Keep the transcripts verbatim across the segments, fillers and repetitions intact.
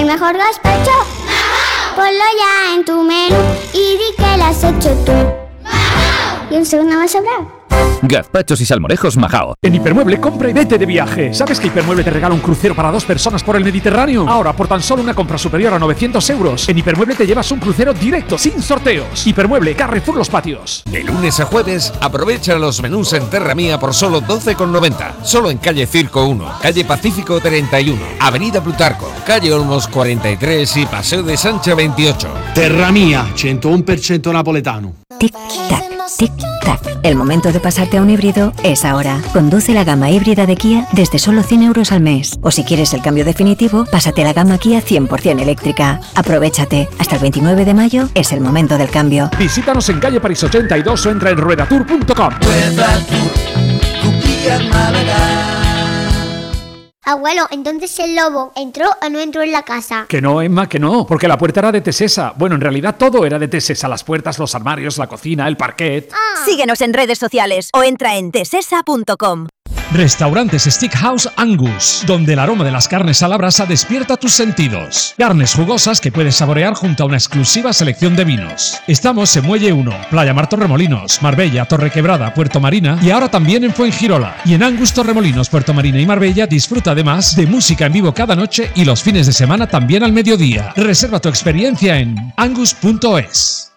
mejor gazpacho, ponlo ya en tu menú y di que lo has hecho tú. Y un segundo más sobrado. Gazpachos y salmorejos Majao. En Hipermueble, compra y vete de viaje. ¿Sabes que Hipermueble te regala un crucero para dos personas por el Mediterráneo? Ahora, por tan solo una compra superior a novecientos euros, en Hipermueble te llevas un crucero directo, sin sorteos. Hipermueble, Carrefour Los Patios. De lunes a jueves, aprovecha los menús en Terra Mía por solo doce con noventa. Solo en calle Circo uno, calle Pacífico treinta y uno, avenida Plutarco, calle Olmos cuarenta y tres y Paseo de Sancha veintiocho. Terra Mía, ciento uno por ciento napoletano. Tic-tac, tic-tac. El momento de pasarte a un híbrido es ahora. Conduce la gama híbrida de Kia desde solo cien euros al mes. O si quieres el cambio definitivo, pásate a la gama Kia cien por ciento eléctrica. Aprovéchate. Hasta el veintinueve de mayo es el momento del cambio. Visítanos en calle París ochenta y dos o entra en ruedatour punto com. Ruedatour, tu Kia en Málaga. Abuelo, entonces el lobo entró o no entró en la casa. Que no, Emma, que no, porque la puerta era de Tesesa. Bueno, en realidad todo era de Tesesa. Las puertas, los armarios, la cocina, el parquet. Ah. Síguenos en redes sociales o entra en tesesa punto com. Restaurantes Steakhouse Angus, donde el aroma de las carnes a la brasa despierta tus sentidos. Carnes jugosas que puedes saborear junto a una exclusiva selección de vinos. Estamos en Muelle uno, Playa Mar Torremolinos, Marbella, Torrequebrada, Puerto Marina y ahora también en Fuengirola. Y en Angus Torremolinos, Puerto Marina y Marbella disfruta además de música en vivo cada noche y los fines de semana también al mediodía. Reserva tu experiencia en angus punto es.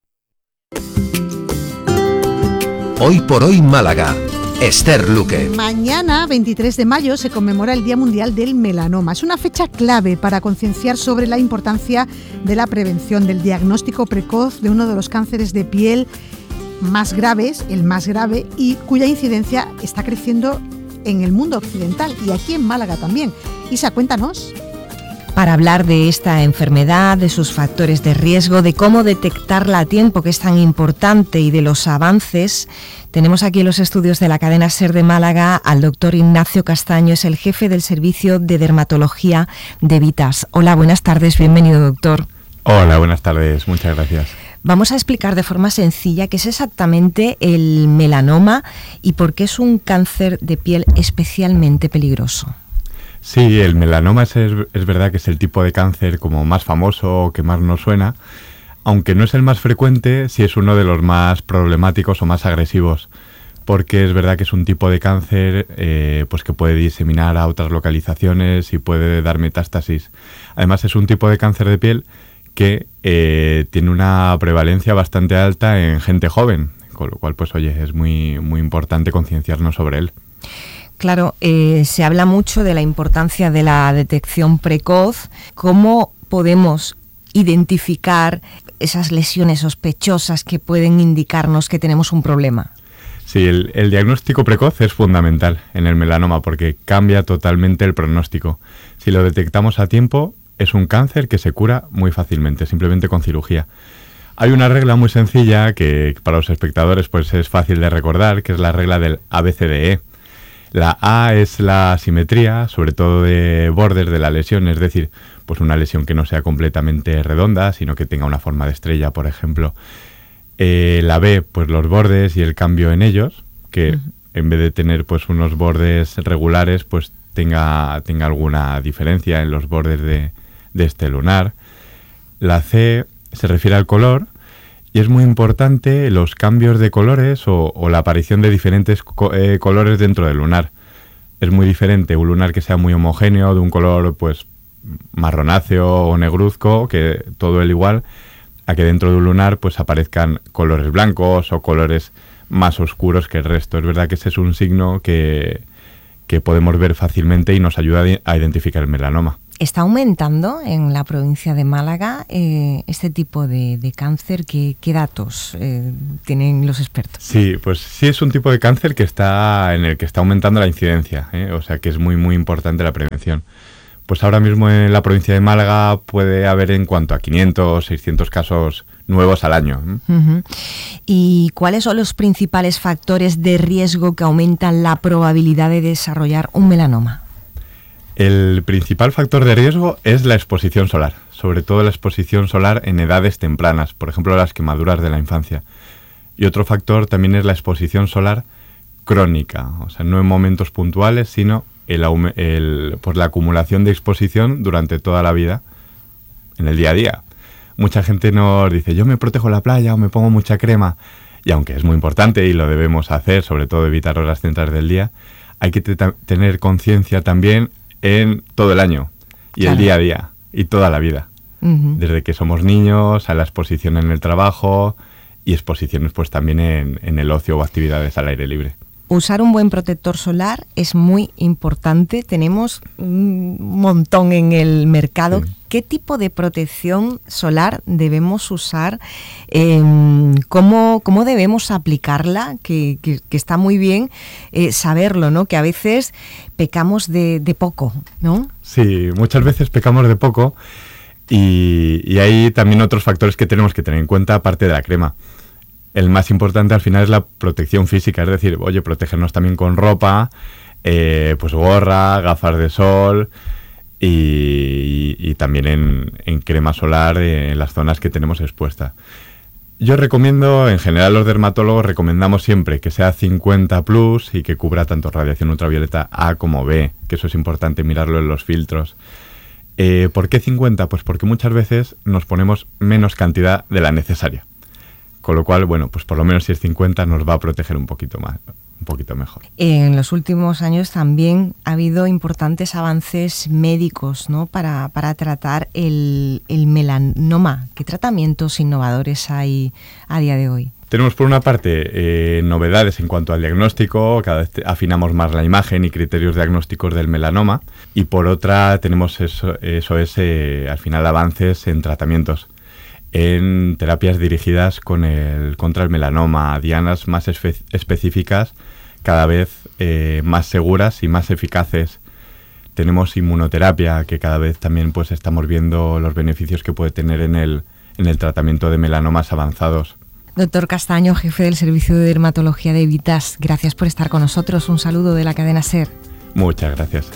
Hoy por hoy Málaga. Esther Luque. Mañana, veintitrés de mayo, se conmemora el Día Mundial del Melanoma. Es una fecha clave para concienciar sobre la importancia de la prevención, del diagnóstico precoz de uno de los cánceres de piel más graves, el más grave, y cuya incidencia está creciendo en el mundo occidental y aquí en Málaga también. Isa, cuéntanos. Para hablar de esta enfermedad, de sus factores de riesgo, de cómo detectarla a tiempo, que es tan importante, y de los avances, tenemos aquí en los estudios de la cadena SER de Málaga al doctor Ignacio Castaño, es el jefe del Servicio de Dermatología de Vitas. Hola, buenas tardes, bienvenido, doctor. Hola, buenas tardes, muchas gracias. Vamos a explicar de forma sencilla qué es exactamente el melanoma y por qué es un cáncer de piel especialmente peligroso. Sí, el melanoma es, es verdad que es el tipo de cáncer como más famoso o que más nos suena, aunque no es el más frecuente, sí es uno de los más problemáticos o más agresivos, porque es verdad que es un tipo de cáncer eh, pues que puede diseminar a otras localizaciones y puede dar metástasis. Además es un tipo de cáncer de piel que eh, tiene una prevalencia bastante alta en gente joven, con lo cual pues oye, es muy, muy importante concienciarnos sobre él. Claro, eh, se habla mucho de la importancia de la detección precoz. ¿Cómo podemos identificar esas lesiones sospechosas que pueden indicarnos que tenemos un problema? Sí, el, el diagnóstico precoz es fundamental en el melanoma porque cambia totalmente el pronóstico. Si lo detectamos a tiempo, es un cáncer que se cura muy fácilmente, simplemente con cirugía. Hay una regla muy sencilla que para los espectadores pues es fácil de recordar, que es la regla del A B C D E. La A es la simetría, sobre todo de bordes de la lesión, es decir, pues una lesión que no sea completamente redonda, sino que tenga una forma de estrella, por ejemplo. Eh, la B, pues los bordes y el cambio en ellos, que uh-huh. en vez de tener pues unos bordes regulares, pues tenga, tenga alguna diferencia en los bordes de, de este lunar. La C se refiere al color. Y es muy importante los cambios de colores o, o la aparición de diferentes co- eh, colores dentro del lunar. Es muy diferente un lunar que sea muy homogéneo, de un color pues marronáceo o negruzco, que todo el igual, a que dentro de un lunar pues aparezcan colores blancos o colores más oscuros que el resto. Es verdad que ese es un signo que, que podemos ver fácilmente y nos ayuda a identificar el melanoma. ¿Está aumentando en la provincia de Málaga eh, este tipo de, de cáncer? ¿Qué, qué datos eh, tienen los expertos? Sí, pues sí es un tipo de cáncer que está en el que está aumentando la incidencia, ¿eh? O sea que es muy muy importante la prevención. Pues ahora mismo en la provincia de Málaga puede haber en cuanto a quinientos, seiscientos casos nuevos al año. ¿eh? Uh-huh. ¿Y cuáles son los principales factores de riesgo que aumentan la probabilidad de desarrollar un melanoma? El principal factor de riesgo es la exposición solar, sobre todo la exposición solar en edades tempranas, por ejemplo las quemaduras de la infancia. Y otro factor también es la exposición solar crónica, o sea, no en momentos puntuales, sino el, el, pues la acumulación de exposición durante toda la vida en el día a día. Mucha gente nos dice, yo me protejo en la playa o me pongo mucha crema. Y aunque es muy importante y lo debemos hacer, sobre todo evitar horas centrales del día, hay que te- tener conciencia también en todo el año y Claro. el día a día y toda la vida. Ujú. Desde que somos niños, a la exposición en el trabajo y exposiciones pues también en, en el ocio o actividades al aire libre. Usar un buen protector solar es muy importante. Tenemos un montón en el mercado. Sí. ¿Qué tipo de protección solar debemos usar? Eh, ¿cómo, ¿Cómo debemos aplicarla? Que, que- que está muy bien eh, saberlo, ¿no? Que a veces pecamos de, de poco, ¿no? Sí, muchas veces pecamos de poco y, y hay también otros factores que tenemos que tener en cuenta aparte de la crema. El más importante al final es la protección física, es decir, oye, protegernos también con ropa, eh, pues gorra, gafas de sol y, y también en, en crema solar eh, en las zonas que tenemos expuestas. Yo recomiendo, en general los dermatólogos recomendamos siempre que sea cincuenta plus y que cubra tanto radiación ultravioleta A como B, que eso es importante mirarlo en los filtros. Eh, ¿Por qué cincuenta? Pues porque muchas veces nos ponemos menos cantidad de la necesaria. Con lo cual, bueno, pues por lo menos si es cincuenta nos va a proteger un poquito más, un poquito mejor. En los últimos años también ha habido importantes avances médicos, ¿no? para, para tratar el, el melanoma. ¿Qué tratamientos innovadores hay a día de hoy? Tenemos por una parte eh, novedades en cuanto al diagnóstico, cada vez afinamos más la imagen y criterios diagnósticos del melanoma, y por otra tenemos eso, eso es eh, al final avances en tratamientos, en terapias dirigidas con el, contra el melanoma, dianas más espe- específicas, cada vez eh, más seguras y más eficaces. Tenemos inmunoterapia, que cada vez también pues estamos viendo los beneficios que puede tener en el, en el tratamiento de melanomas avanzados. Doctor Castaño, jefe del Servicio de Dermatología de Vitas, gracias por estar con nosotros. Un saludo de la cadena SER. Muchas gracias.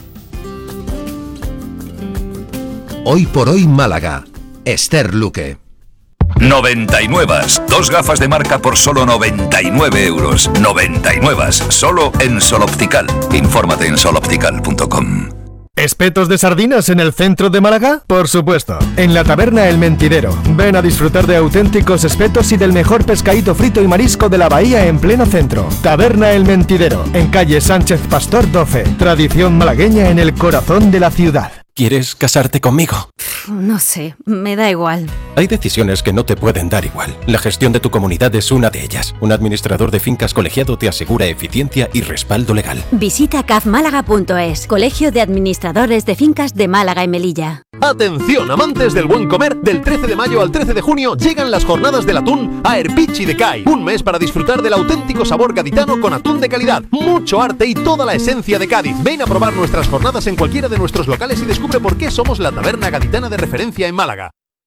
Hoy por hoy Málaga. Esther Luque. noventa y nueve. Dos gafas de marca por solo noventa y nueve euros. noventa y nueve. Solo en Sol Optical. Infórmate en sol optical punto com. ¿Espetos de sardinas en el centro de Málaga? Por supuesto, en la taberna El Mentidero. Ven a disfrutar de auténticos espetos y del mejor pescadito frito y marisco de la bahía en pleno centro. Taberna El Mentidero, en calle Sánchez Pastor doce. Tradición malagueña en el corazón de la ciudad. ¿Quieres casarte conmigo? No sé, me da igual. Hay decisiones que no te pueden dar igual. La gestión de tu comunidad es una de ellas. Un administrador de fincas colegiado te asegura eficiencia y respaldo legal. Visita caf málaga punto es, Colegio de Administradores de Fincas de Málaga y Melilla. Atención, amantes del buen comer, del trece de mayo al trece de junio llegan las jornadas del atún a Erpichi de Cai. Un mes para disfrutar del auténtico sabor gaditano con atún de calidad, mucho arte y toda la esencia de Cádiz. Ven a probar nuestras jornadas en cualquiera de nuestros locales y descubre por qué somos la taberna gaditana de referencia en Málaga.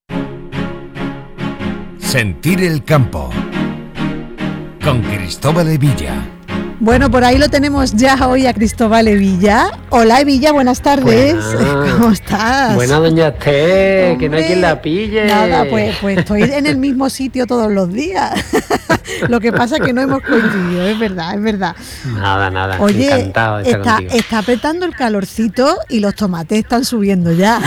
Sentir el campo con Cristóbal Evilla. Bueno, por ahí lo tenemos ya hoy a Cristóbal Evilla. Hola Evilla, buenas tardes. Buena. ¿Cómo estás? Buena doña Esté, que no hay quien la pille. Nada, pues, pues estoy en el mismo sitio todos los días. Lo que pasa es que no hemos coincidido, es verdad, es verdad. Nada, nada, Oye, encantado de estar está, contigo. está apretando el calorcito y los tomates están subiendo ya.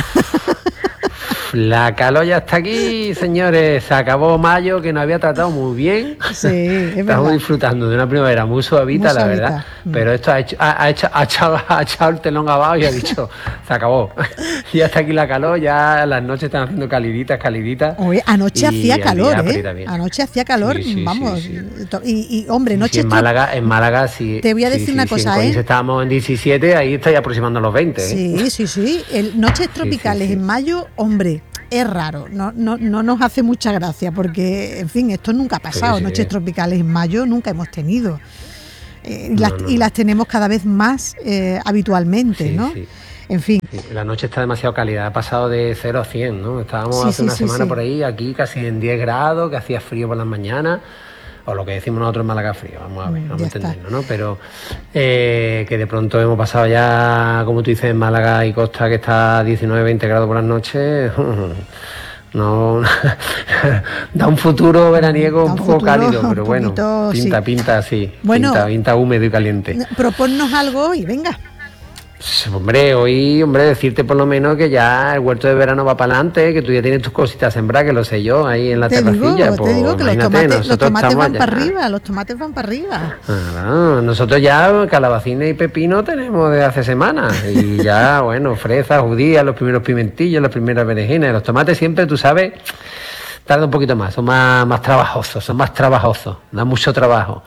La calor ya está aquí, señores. Se acabó mayo, que nos había tratado muy bien. Sí, es Estamos verdad. disfrutando de una primavera muy suavita, Muy la suavita. verdad. Pero esto ha, hecho, ha, ha, hecho, ha, echado, ha echado el telón abajo y ha dicho, se acabó. Ya está aquí la calor, ya las noches están haciendo caliditas, caliditas. Oye, anoche Y hacía el calor, día ¿eh? aprieta bien. Anoche hacía calor, Sí, sí, vamos. sí, Y, y, hombre, Sí, noche en estro- Málaga, en Málaga sí. Te voy a sí, decir sí, una sí, cosa, en Coín ¿eh? estábamos en diecisiete, ahí estoy aproximando a los veinte, ¿eh? Sí, sí, sí. El, noches tropicales sí, sí. en mayo, hombre, es raro. No, no, no nos hace mucha gracia porque, en fin, esto nunca ha pasado. Sí, sí. Noches tropicales en mayo nunca hemos tenido. Eh, y, No, las, no, y no. las tenemos cada vez más eh, habitualmente, Sí, ¿no? sí. En fin. Sí, la noche está demasiado cálida, ha pasado de cero a cien, ¿no? Estábamos Sí, hace sí, una sí, semana sí. por ahí, aquí casi en diez grados, que hacía frío por las mañanas, o lo que decimos nosotros en Málaga frío, vamos a ver, vamos ya a está. entenderlo, ¿no? Pero eh, que de pronto hemos pasado ya, como tú dices, en Málaga y Costa, que está a diecinueve, veinte grados por las noches. No, da un futuro veraniego un poco futuro cálido, un pero bueno, poquito, pinta, sí. pinta así, Bueno, pinta, pinta húmedo y caliente. Proponnos algo y venga. Hombre, hoy, hombre, decirte por lo menos que ya el huerto de verano va para adelante, que tú ya tienes tus cositas sembradas, que lo sé yo, ahí en la te terracilla. Digo, pues, te digo que los tomates, los tomates van para arriba, los tomates van para arriba. Ah, nosotros ya calabacines y pepino tenemos desde hace semanas, y ya, bueno, fresas, judías, los primeros pimentillos, las primeras berenjenas, los tomates siempre, tú sabes, tarda un poquito más, son más, más trabajosos, son más trabajosos, dan mucho trabajo.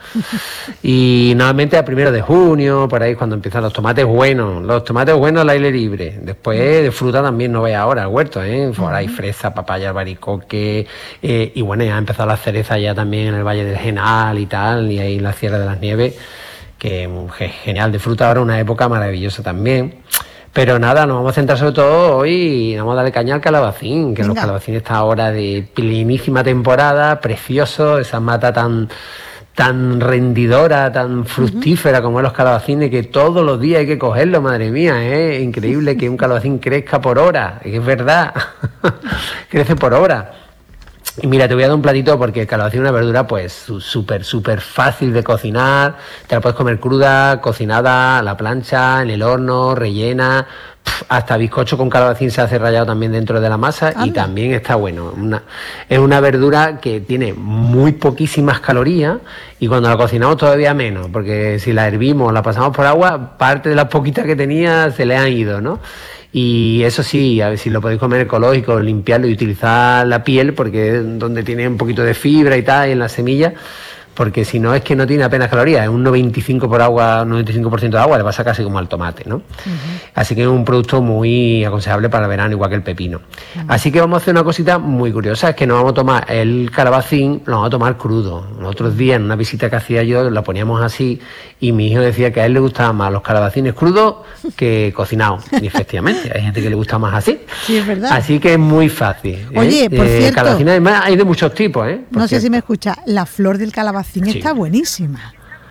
Y normalmente a primero de junio, por ahí cuando empiezan los tomates buenos, los tomates buenos al aire libre. Después de fruta también no vaya ahora al huerto, ¿eh? Por ahí fresa, papaya, albaricoque, eh, y bueno, ya ha empezado la cereza ya también en el Valle del Genal y tal, y ahí en la Sierra de las Nieves, que es genial de fruta ahora, una época maravillosa también. Pero nada, nos vamos a centrar sobre todo hoy y vamos a darle caña al calabacín, que Venga. Los calabacines están ahora de plenísima temporada, precioso, esa mata tan tan rendidora, tan fructífera uh-huh. como es los calabacines, que todos los días hay que cogerlo, madre mía, ¿eh? Es increíble que un calabacín crezca por hora, es verdad, crece por hora. Y mira, te voy a dar un platito porque el calabacín es una verdura pues súper, súper fácil de cocinar, te la puedes comer cruda, cocinada, a la plancha, en el horno, rellena, pff, hasta bizcocho con calabacín se hace rallado también dentro de la masa. Anda. Y también está bueno. Una, es una verdura que tiene muy poquísimas calorías y cuando la cocinamos todavía menos, porque si la hervimos, la pasamos por agua, parte de las poquitas que tenía se le han ido, ¿no? Y eso sí, a ver si lo podéis comer ecológico, limpiarlo y utilizar la piel, porque es donde tiene un poquito de fibra y tal, y en las semillas, porque si no es que no tiene apenas calorías, es un noventa y cinco por agua, noventa y cinco por ciento de agua, le pasa casi como al tomate, ¿no? Uh-huh. Así que es un producto muy aconsejable para el verano, igual que el pepino. Uh-huh. Así que vamos a hacer una cosita muy curiosa, es que nos vamos a tomar el calabacín, lo vamos a tomar crudo. Los otros días, en una visita que hacía yo, lo poníamos así, y mi hijo decía que a él le gustaban más los calabacines crudos que cocinados. Y efectivamente, hay gente que le gusta más así. Sí, es verdad. Así que es muy fácil. Oye, ¿eh? por eh, cierto... calabacín, además, hay de muchos tipos, ¿eh? Por no sé cierto. si me escucha, la flor del calabacín sí. está buenísima.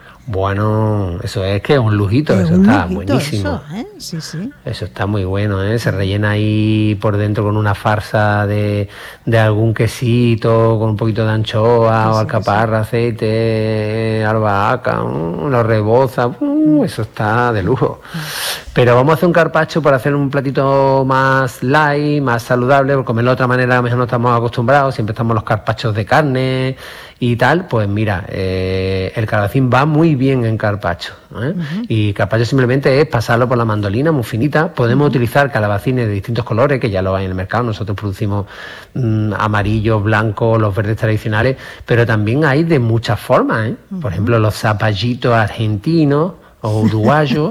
Bueno, eso es que es un lujito, es eso un está lujito, buenísimo. Eso, ¿eh? Sí, sí. Eso está muy bueno, ¿eh? Se rellena ahí por dentro con una farsa de, de algún quesito, con un poquito de anchoa sí, o alcaparra, sí. aceite, albahaca, uh, lo reboza, uh, eso está de lujo. Pero vamos a hacer un carpaccio para hacer un platito más light, más saludable, porque comerlo de otra manera a lo mejor no estamos acostumbrados, siempre estamos los carpachos de carne y tal. Pues mira, eh, el calabacín va muy bien en carpaccio, ¿eh? Uh-huh. Y carpaccio simplemente es pasarlo por la mandolina muy finita. Podemos uh-huh. utilizar calabacines de distintos colores, que ya lo hay en el mercado, nosotros producimos mmm, amarillos, blancos, los verdes tradicionales, pero también hay de muchas formas, ¿eh? Uh-huh. Por ejemplo, los zapallitos argentinos o uruguayo,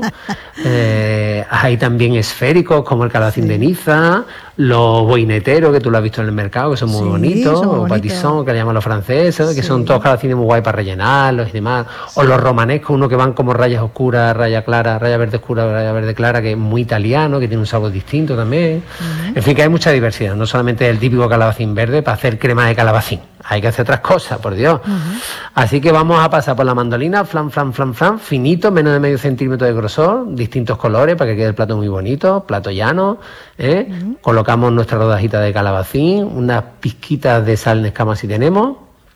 eh, hay también esféricos como el calabacín sí. de Niza, los boineteros, que tú lo has visto en el mercado, que son muy sí, bonitos, son o patissón, que le llaman los franceses, sí. que son todos calabacines muy guay para rellenarlos y demás, o los romanescos, uno que van como rayas oscuras, raya clara, raya verde oscura, raya verde clara, que es muy italiano, que tiene un sabor distinto también. Uh-huh. En fin, que hay mucha diversidad, no solamente el típico calabacín verde para hacer crema de calabacín, hay que hacer otras cosas, por Dios. Uh-huh. Así que vamos a pasar por la mandolina, flan, flan, flan, flan, finito, menos de medio centímetro de grosor, distintos colores para que quede el plato muy bonito, plato llano, ¿eh? Uh-huh. Colocamos nuestra rodajita de calabacín, unas pizquitas de sal en escama si tenemos,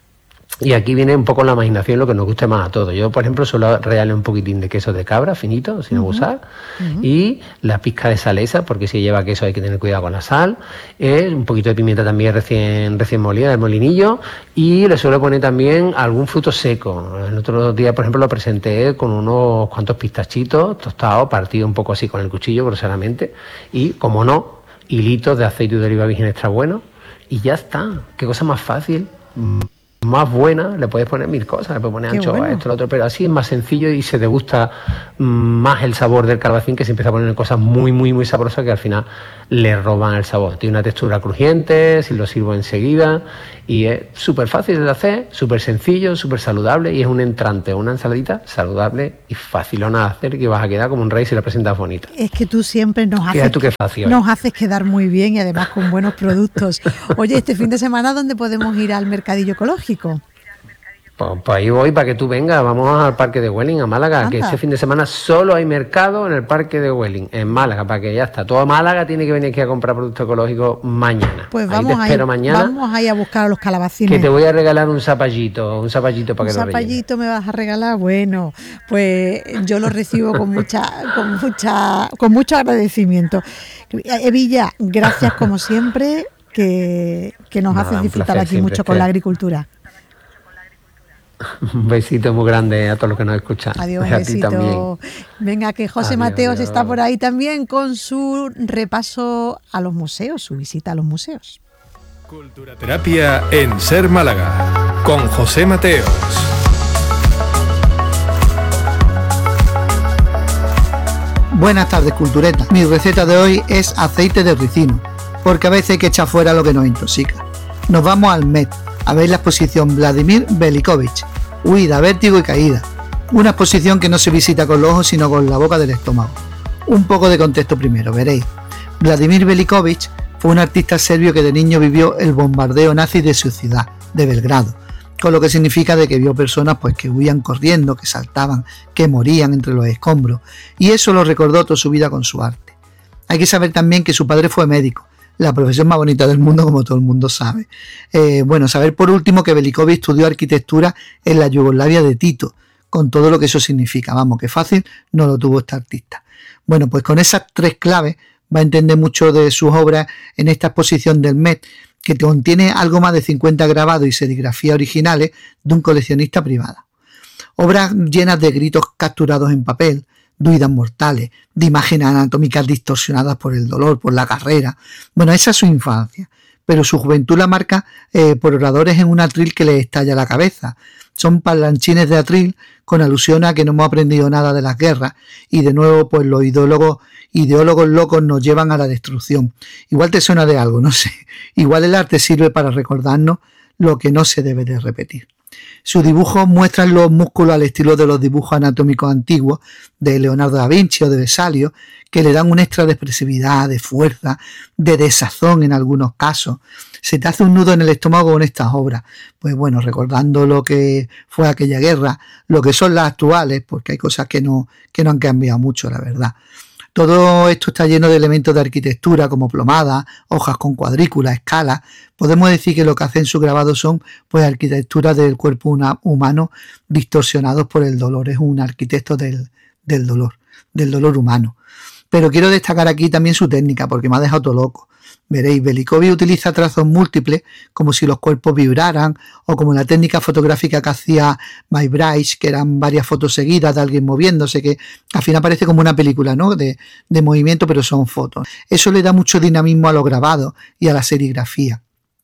y aquí viene un poco la imaginación, lo que nos guste más a todos. Yo, por ejemplo, suelo rallarle un poquitín de queso de cabra finito, sin uh-huh. abusar, uh-huh. y la pizca de salesa, porque si lleva queso hay que tener cuidado con la sal, eh, un poquito de pimienta también recién recién molida, del molinillo, y le suelo poner también algún fruto seco. El otro día, por ejemplo, lo presenté con unos cuantos pistachitos tostados, partidos un poco así con el cuchillo, groseramente, y, como no, hilitos de aceite de oliva virgen extra bueno, y ya está. Qué cosa más fácil, más buena, le puedes poner mil cosas, le puedes poner anchoa, bueno. esto, lo otro, pero así es más sencillo y se te gusta más el sabor del calabacín, que se empieza a poner cosas muy, muy, muy sabrosas que al final le roban el sabor. Tiene una textura crujiente, si lo sirvo enseguida, y es súper fácil de hacer, súper sencillo, súper saludable, y es un entrante, una ensaladita saludable y facilona de hacer, que vas a quedar como un rey si la presentas bonita. Es que tú siempre nos haces, tú qué fácil, nos haces quedar muy bien y además con buenos productos. Oye, este fin de semana, ¿dónde podemos ir al mercadillo ecológico? Pues, pues ahí voy para que tú vengas, vamos al Parque de Huelin, a Málaga, Anda. que este fin de semana solo hay mercado en el Parque de Huelin, en Málaga, para que ya está. Toda Málaga tiene que venir aquí a comprar productos ecológicos mañana. Pues ahí vamos te a espero ir, mañana, vamos a ir a buscar a los calabacines. que te voy a regalar un zapallito, un zapallito para Un que lo rellenes. zapallito me vas a regalar, bueno, pues yo lo recibo con mucha, con mucha, con mucho agradecimiento. Evilla, gracias como siempre, que, que nos Nada, haces un disfrutar placer aquí siempre, mucho con Esther. la agricultura. Un besito muy grande a todos los que nos escuchan. Adiós, Y un a ti también. besito. Venga, que José Adiós, Mateos adiós. está por ahí también con su repaso a los museos, su visita a los museos. Terapia en Ser Málaga con José Mateos. Buenas tardes, cultureta. Mi receta de hoy es aceite de ricino, porque a veces hay que echar fuera lo que nos intoxica. Nos vamos al Met a ver la exposición Vladimir Velikovich, Huida, Vértigo y Caída. Una exposición que no se visita con los ojos sino con la boca del estómago. Un poco de contexto primero, veréis. Vladimir Velikovich fue un artista serbio que de niño vivió el bombardeo nazi de su ciudad, de Belgrado, con lo que significa de que vio personas pues que huían corriendo, que saltaban, que morían entre los escombros, y eso lo recordó toda su vida con su arte. Hay que saber también que su padre fue médico, la profesión más bonita del mundo, como todo el mundo sabe. Eh, bueno, saber por último que Velikovich estudió arquitectura en la Yugoslavia de Tito, con todo lo que eso significa. Vamos, que fácil no lo tuvo este artista. Bueno, pues con esas tres claves va a entender mucho de sus obras en esta exposición del Met, que contiene algo más de cincuenta grabados y serigrafías originales de un coleccionista privado. Obras llenas de gritos capturados en papel, de huidas mortales, de imágenes anatómicas distorsionadas por el dolor, por la carrera. Bueno, esa es su infancia, pero su juventud la marca eh, por oradores en un atril que les estalla la cabeza. Son parlanchines de atril con alusión a que no hemos aprendido nada de las guerras y de nuevo pues los ideólogos, ideólogos locos nos llevan a la destrucción. Igual te suena de algo, no sé. Igual el arte sirve para recordarnos lo que no se debe de repetir. Sus dibujos muestran los músculos al estilo de los dibujos anatómicos antiguos de Leonardo da Vinci o de Vesalio, que le dan un extra de expresividad, de fuerza, de desazón en algunos casos. Se te hace un nudo en el estómago con estas obras. Pues bueno, recordando lo que fue aquella guerra, lo que son las actuales, porque hay cosas que no, que no han cambiado mucho, la verdad. Todo esto está lleno de elementos de arquitectura como plomadas, hojas con cuadrículas, escalas. Podemos decir que lo que hacen sus grabados son pues arquitecturas del cuerpo una, humano distorsionados por el dolor. Es un arquitecto del, del dolor, del dolor humano. Pero quiero destacar aquí también su técnica porque me ha dejado todo loco. Veréis, Velikovich utiliza trazos múltiples como si los cuerpos vibraran o como la técnica fotográfica que hacía Maybridge, que eran varias fotos seguidas de alguien moviéndose, que al final parece como una película, ¿no? de, de movimiento, pero son fotos. Eso le da mucho dinamismo a los grabados y a la serigrafía.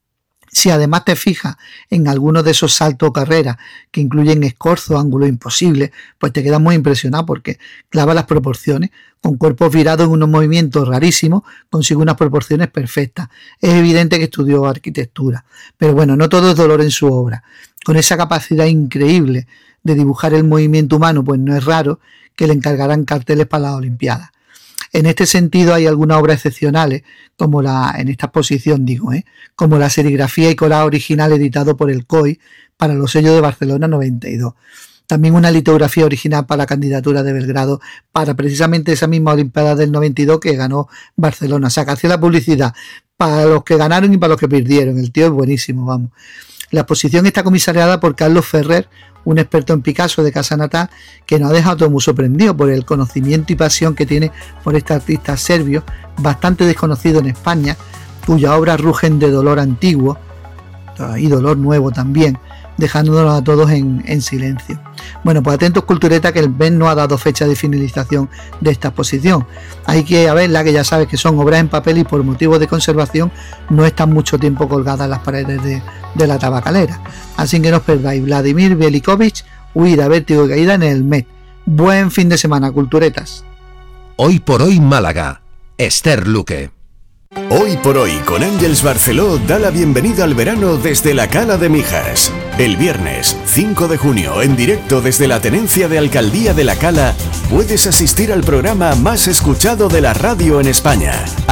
Si además te fijas en algunos de esos saltos o carreras que incluyen escorzos, ángulos imposibles, pues te quedas muy impresionado porque clava las proporciones. Con cuerpos virados en unos movimientos rarísimos, consigue unas proporciones perfectas. Es evidente que estudió arquitectura, pero bueno, no todo es dolor en su obra. Con esa capacidad increíble de dibujar el movimiento humano, pues no es raro que le encargaran carteles para las Olimpiadas. En este sentido hay algunas obras excepcionales, como la, en esta exposición digo, ¿eh? como la serigrafía y colado original editado por el C O I para los sellos de Barcelona noventa y dos. También una litografía original para la candidatura de Belgrado para precisamente esa misma Olimpiada del noventa y dos que ganó Barcelona. O sea, que hacía la publicidad para los que ganaron y para los que perdieron. El tío es buenísimo, vamos. La exposición está comisariada por Carlos Ferrer, un experto en Picasso de casa natal, que nos ha dejado todo muy sorprendido por el conocimiento y pasión que tiene por este artista serbio, bastante desconocido en España, cuyas obras rugen de dolor antiguo y dolor nuevo también, dejándonos a todos en, en silencio. Bueno, pues atentos cultureta que el B E N no ha dado fecha de finalización de esta exposición. Hay que verla, que ya sabes que son obras en papel y por motivos de conservación no están mucho tiempo colgadas en las paredes de, de la tabacalera. Así que no os perdáis. Vladimir Velikovich, Huida, Vértigo y Caída en el Met. Buen fin de semana, culturetas. Hoy por hoy Málaga. Esther Luque. Hoy por hoy con Ángels Barceló da la bienvenida al verano desde la Cala de Mijas. El viernes cinco de junio, en directo desde la Tenencia de Alcaldía de la Cala, puedes asistir al programa más escuchado de la radio en España.